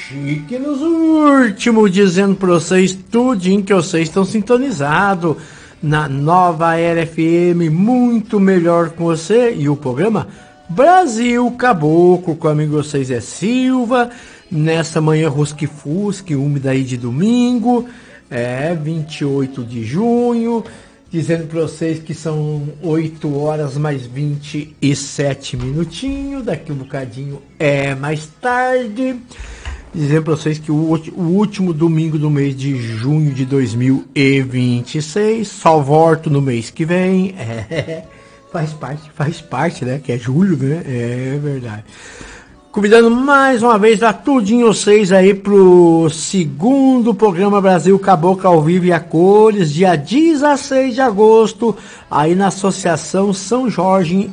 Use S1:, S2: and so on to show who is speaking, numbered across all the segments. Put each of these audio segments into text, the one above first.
S1: chique nos últimos, dizendo pra vocês tudinho que vocês estão sintonizados na Nova Era FM, muito melhor com você, e o programa Brasil Caboclo, com o amigo vocês é Silva, nessa manhã rusque-fusque, úmida aí de domingo, 28 de junho, dizendo para vocês que são 8 horas mais 27 minutinhos, daqui um bocadinho é mais tarde, dizendo para vocês que o último domingo do mês de junho de 2026, só volto no mês que vem, faz parte, né, que é julho, né, é verdade. Convidando mais uma vez a tudinho vocês aí pro segundo programa Brasil Caboclo ao vivo e a cores, dia 16 de agosto, aí na Associação São Jorge,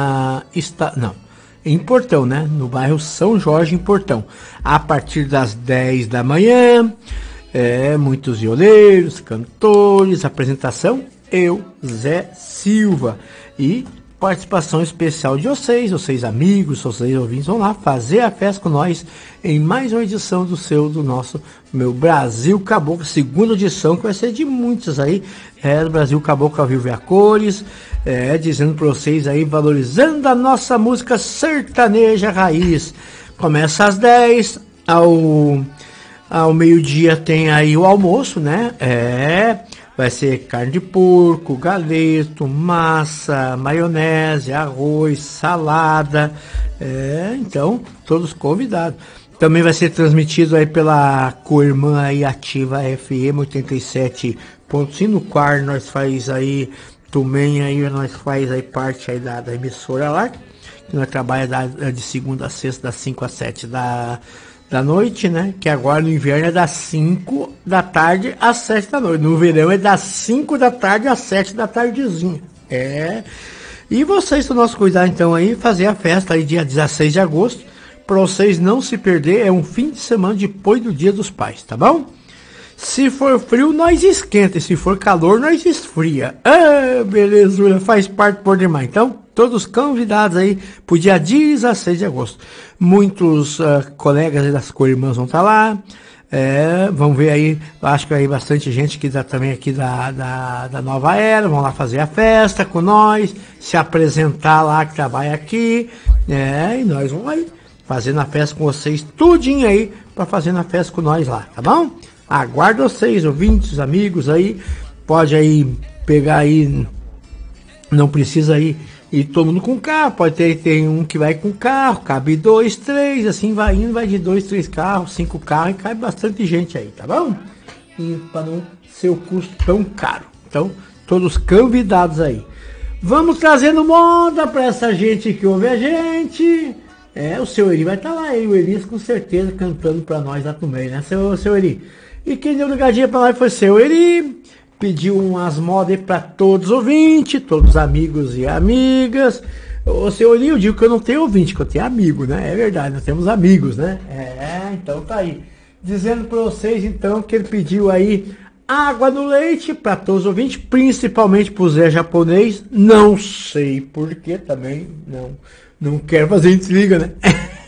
S1: em Portão, né? No bairro São Jorge, em Portão. A partir das 10 da manhã, muitos violeiros, cantores, apresentação, eu, Zé Silva. E participação especial de vocês amigos, vocês ouvintes, vão lá fazer a festa com nós em mais uma edição do nosso Brasil Caboclo, segunda edição, que vai ser de muitos aí, do Brasil Caboclo ao vivo e a cores, dizendo para vocês aí, valorizando a nossa música sertaneja raiz. Começa às 10, ao meio-dia tem aí o almoço, né? Vai ser carne de porco, galeto, massa, maionese, arroz, salada. Então, todos convidados. Também vai ser transmitido aí pela co-irmã aí ativa FM 87.5, no qual nós faz aí, também aí nós faz aí parte aí da emissora lá, que nós trabalha de segunda a sexta, das 5 às 7 da noite, né? Que agora no inverno é das 5 da tarde às 7 da noite. No verão é das 5 da tarde às 7 da tardezinha. E vocês, do nosso cuidado, então, aí, fazer a festa aí dia 16 de agosto, para vocês não se perder, é um fim de semana depois do Dia dos Pais, tá bom? Se for frio, nós esquenta, e se for calor, nós esfria. Belezura, faz parte por demais. Então, todos convidados aí pro dia 16 de agosto. Muitos colegas das co-irmãs vão estar lá. Vamos ver aí, acho que aí bastante gente que dá também aqui da Nova Era, vão lá fazer a festa com nós, se apresentar lá que trabalha aqui, e nós vamos aí fazendo a festa com vocês, tudinho aí, para fazer a festa com nós lá, tá bom? Aguardo vocês, ouvintes, amigos aí, pode aí pegar aí, não precisa ir todo mundo com carro, pode ter um que vai com carro, cabe 2, 3, assim vai indo, vai de 2, 3 carros, 5 carros, e cabe bastante gente aí, tá bom? E para não ser o custo tão caro. Então, todos convidados aí. Vamos trazendo moda para essa gente que ouve a gente. O seu Eri vai estar lá, o Elias com certeza cantando para nós lá também, né, seu Eri? E quem deu ligadinha para nós foi seu Eri. Pediu umas modas aí pra todos os ouvintes, todos os amigos e amigas. Ô, seu Eri, eu digo que eu não tenho ouvinte, que eu tenho amigo, né? É verdade, nós temos amigos, né? Então tá aí. Dizendo pra vocês, então, que ele pediu aí água no leite pra todos os ouvintes, principalmente pro Zé Japonês. Não sei porquê também, não quero fazer desliga, né?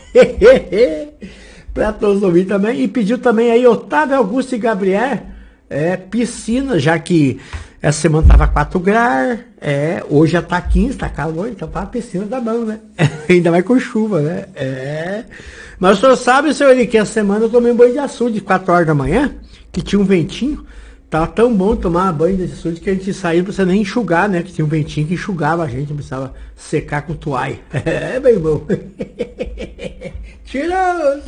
S1: Pra todos os ouvintes também. E pediu também aí Otávio Augusto e Gabriel, piscina, já que essa semana tava 4 graus, hoje já tá 15, tá calor, então pra piscina tá bom, né? Ainda mais com chuva, né? Mas o senhor sabe, senhor Eri, que essa semana eu tomei um banho de açude de 4 horas da manhã, que tinha um ventinho, tava tão bom tomar banho de açude que a gente saiu, não precisa nem enxugar, né? Que tinha um ventinho que enxugava a gente, não precisava secar com toalha. Bem bom. Tirou!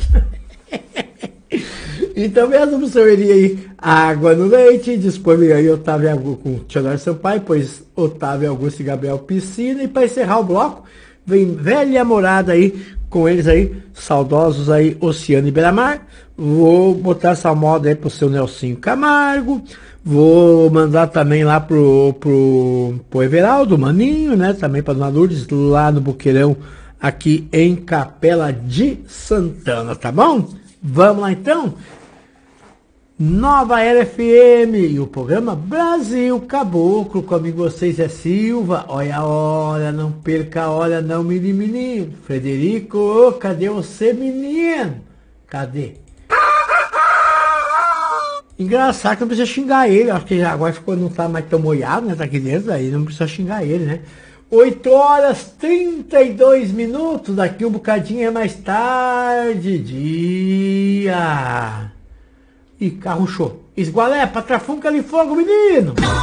S1: Então mesmo pro senhor Eri aí, água no leite, dispõe aí Otávio Augusto com o Tionor Sampaio, pois Otávio Augusto e Gabriel piscina, e para encerrar o bloco, vem velha morada aí, com eles aí, saudosos aí, Oceano e Beira-Mar. Vou botar essa moda aí pro seu Nelsinho Camargo, vou mandar também lá pro Everaldo, Maninho, né, também pra Dona Lourdes, lá no Boqueirão, aqui em Capela de Santana, tá bom? Vamos lá então? Nova Era FM e o programa Brasil Caboclo, comigo vocês é Silva. Olha a hora, não perca a hora não, menino. Frederico, cadê você, menino? Cadê? Engraçado que não precisa xingar ele. Acho que agora ficou, não tá mais tão molhado, né? Tá aqui dentro, aí não precisa xingar ele, né? 8 horas 32 minutos. Daqui um bocadinho é mais tarde. Dia. E carro show. Esgualé, patrafunca ali fogo, menino.